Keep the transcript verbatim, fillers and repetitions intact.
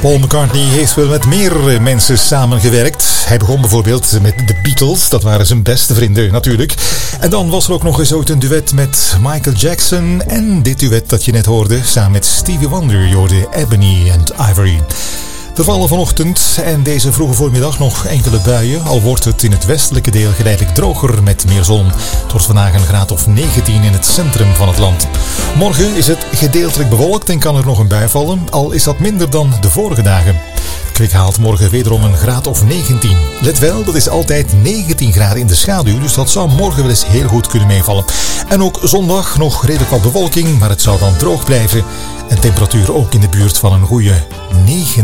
Paul McCartney heeft wel met meer mensen samengewerkt. Hij begon bijvoorbeeld met de Beatles. Dat waren zijn beste vrienden natuurlijk. En dan was er ook nog eens ooit een duet met Michael Jackson. En dit duet dat je net hoorde samen met Stevie Wonder. Je hoorde Ebony and Ivory. Er vallen vanochtend en deze vroege voormiddag nog enkele buien. Al wordt het in het westelijke deel geleidelijk droger met meer zon. Het wordt vandaag een graad of negentien in het centrum van het land. Morgen is het gedeeltelijk bewolkt en kan er nog een bui vallen. Al is dat minder dan de vorige dagen. Kwik haalt morgen wederom een graad of negentien. Let wel, dat is altijd negentien graden in de schaduw. Dus dat zou morgen wel eens heel goed kunnen meevallen. En ook zondag nog redelijk wat bewolking. Maar het zou dan droog blijven. En temperatuur ook in de buurt van een goede negen.